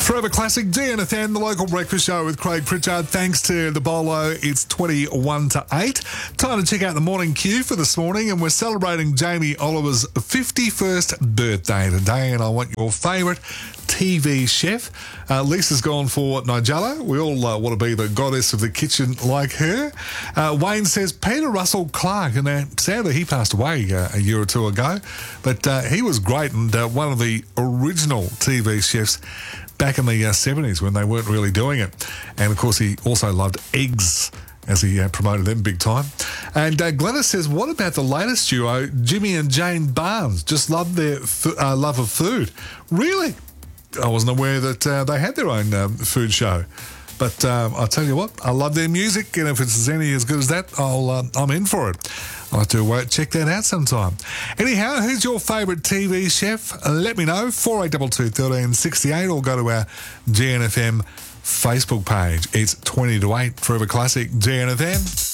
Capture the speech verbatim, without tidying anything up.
Forever Classic, D N F M, the local breakfast show with Craig Pritchard. Thanks to the Bolo, it's twenty-one to eight. Time to check out the morning queue for this morning, and we're celebrating Jamie Oliver's fifty-first birthday today, and I want your favourite T V chef. Uh, Lisa's gone for Nigella. We all uh, want to be the goddess of the kitchen like her. Uh, Wayne says Peter Russell Clark, and uh, sadly he passed away uh, a year or two ago, but uh, he was great and uh, one of the original T V chefs back in the uh, seventies when they weren't really doing it. And of course he also loved eggs, as he uh, promoted them big time. And uh, Glennis says, what about the latest duo, Jimmy and Jane Barnes? Just love their f- uh, love of food. Really? I wasn't aware that uh, they had their own um, food show. But um, I'll tell you what, I love their music, and if it's any as good as that, I'll, uh, I'm in for it. I'll have to uh, check that out sometime. Anyhow, who's your favourite T V chef? Let me know, four eight two two, one three six eight, or go to our G N F M Facebook page. It's twenty to eight, Forever Classic, G N F M.